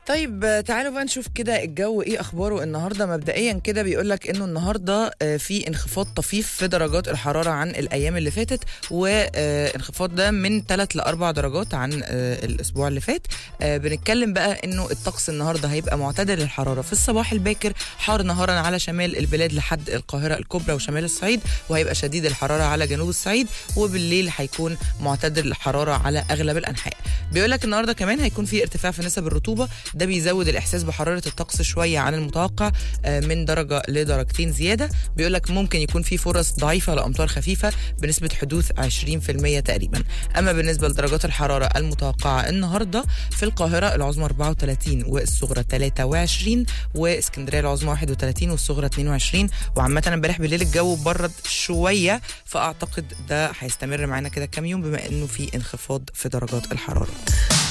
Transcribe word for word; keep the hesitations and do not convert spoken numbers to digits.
طيب تعالوا بقى نشوف كده الجو ايه اخباره النهارده. مبدئيا كده بيقول لك انه النهارده في انخفاض طفيف في درجات الحراره عن الايام اللي فاتت، وانخفاض ده من ثلاث لأربع درجات عن الاسبوع اللي فات. بنتكلم بقى انه الطقس النهارده هيبقى معتدل الحراره في الصباح الباكر، حار نهارا على شمال البلاد لحد القاهره الكبرى وشمال الصعيد، وهيبقى شديد الحراره على جنوب الصعيد، وبالليل هيكون معتدل الحراره على اغلب الانحاء. بيقول لك النهارده كمان هيكون في ارتفاع في نسب الرطوبه، ده بيزود الاحساس بحراره الطقس شويه عن المتوقع من درجه لدرجتين زياده. بيقول لك ممكن يكون في فرص ضعيفه لامطار خفيفه بنسبه حدوث عشرين في المية تقريبا. اما بالنسبه لدرجات الحراره المتوقعه النهارده، في القاهره العظمى أربعة وثلاثين والصغرى ثلاثة وعشرين، واسكندريه العظمى واحد وثلاثين والصغرى اثنين وعشرين. وعامه امبارح بالليل الجو برد شويه، فاعتقد ده هيستمر معانا كده كام يوم بما انه في انخفاض في درجات الحراره.